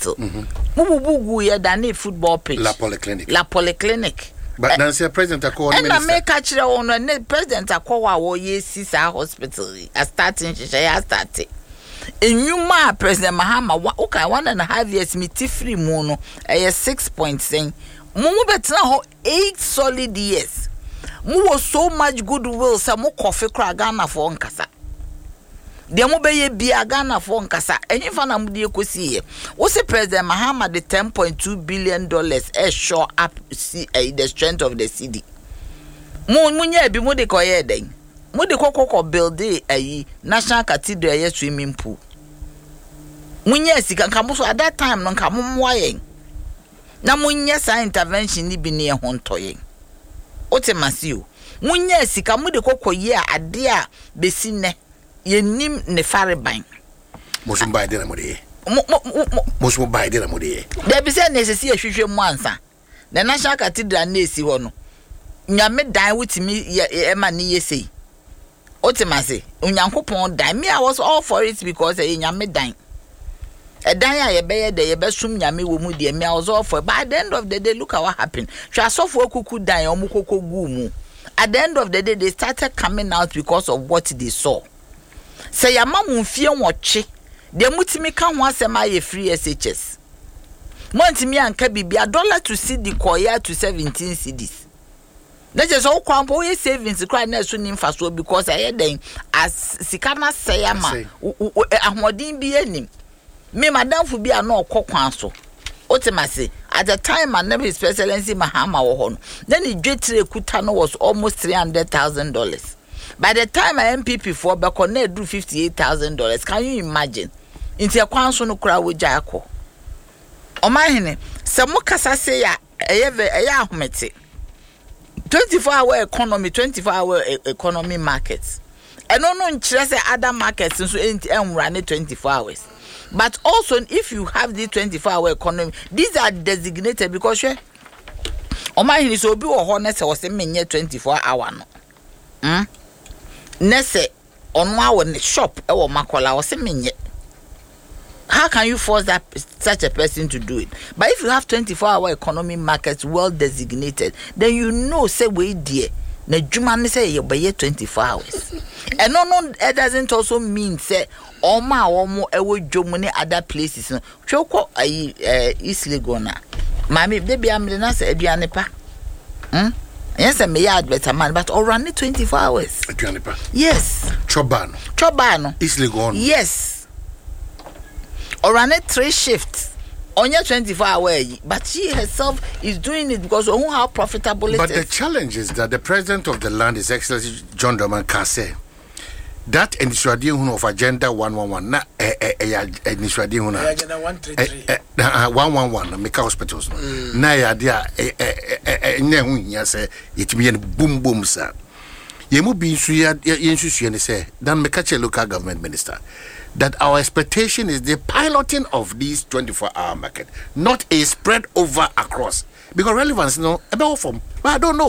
Hospital. Mubugu ya dani football pitch. La Polyclinic. But Nancy President Akwa minister. And I make catch the one President Akwa wo ye sisa hospital. A starting shaya started. Enyuma President Mahama okay 1.5 years me tifri mu no 6 points saying mumu betina ho 8 solid years. Mu was so much goodwill sa mu coffee kra Ghana for nkasa. De mo be ye bia Ghana for nkasa. Enyi fa na mu de ekosi ye. Wo se President Mahama the $10.2 billion shore up the strength of the city. Munye bi mu de koye den. Mu de kokoko build National Cathedral swimming pool. Munye sika nkamu so at that time no nkamu mwaye. Na munye sa intervention ni bi ne ho ntoye. Otemasi o. Munye sika mu de kokoye ade a besi ne yenim ne fareban. Mosumba ide na mode. Mosumba ide na mode. There be say necessary hwehwe mu ansa. The National Cathedral na esi ho no. Nyame dan wutimi ema ni yesei. Otimase, unyankopon dan. Me I was all for it because nyame dan. A dan ya yebeye de yebesum nyame wo mu de me I was all for it. But at the end of the day, look at what happened. Twa sofo kuku dan omukoko gu mu. At the end of the day, they started coming out because of what they saw. Say ya mamu fie nwotwe. De mutimi ka ho asem aye free SHS. Montimi anka bibia dollar to CD koya to 17 cedis. Let's just all crumple your savings cry next to Nimfaso because I had them as Sikama Sayama, Ahmadin be any. Me, Madame Fubi are no coquanso. Otemasi, at the time, my name is Excellency Mahama Ohon. Then the J3 Kutano was almost $300,000. By the time I MPP for Bakone do $58,000, can you imagine? Into a council no crowd with Jaco. O my hene, Samukasa say a 24-hour economy, 24-hour economy markets. And no interest other markets so run it 24 hours. But also, if you have the 24-hour economy, these are designated because oh my, he so be honest was a 24-hour no. Nese on our shop or makola was a minute. How can you force such a person to do it? But if you have 24-hour economy markets well designated, then you know say we dear. Na juma say you buy 24 hours. And no, it doesn't also mean say omo ewo jomuni other places. No, choko East Lagona. Mami, they be amina say eduane pa. Yes, I may add better man, but all run it 24 hours. Eduane pa. Yes. Chobano. East Lagona. Yes. Or run it 3 shifts on your 24-hour, but she herself is doing it because of how profitable it is. But the challenge is that the president of the land, His Excellency John Dramani Kase, that initiative of Agenda 111, na initiative 111, make hospitals. Na ya dia ne say it be boom sir. Yemu bi nsu ya ne say dan make a local government minister that our expectation is the piloting of these 24-hour market, not a spread over across. Because relevance, about from, but I don't know.